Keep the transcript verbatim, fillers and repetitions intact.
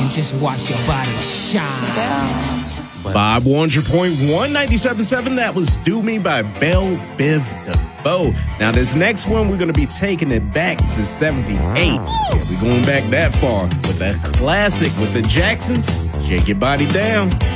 and just watch your body shine. five hundred point one, ninety-seven point seven. That was Do Me by Belle Biv DeVoe. Now, this next one, we're going to be taking it back to seventy-eight. Yeah, we're going back that far with a classic with the Jacksons. Shake Your Body Down.